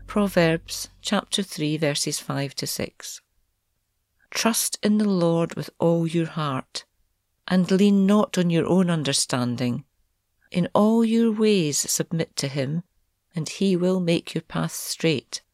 Proverbs chapter 3 verses 5 to 6. Trust in the Lord with all your heart, and lean not on your own understanding. In all your ways submit to him, and he will make your paths straight.